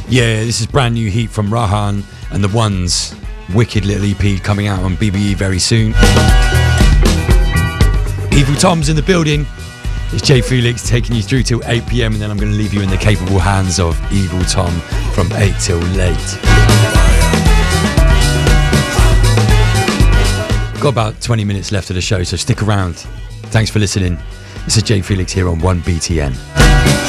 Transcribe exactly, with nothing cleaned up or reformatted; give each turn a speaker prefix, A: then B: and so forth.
A: Yeah, this is brand new heat from Rahan and the Ones. Wicked little E P coming out on B B E very soon. Evil Tom's in the building. It's Jay Felix taking you through till eight p.m. and then I'm going to leave you in the capable hands of Evil Tom from eight till late. Got about twenty minutes left of the show, so stick around. Thanks for listening. This is Jay Felix here on one B T N.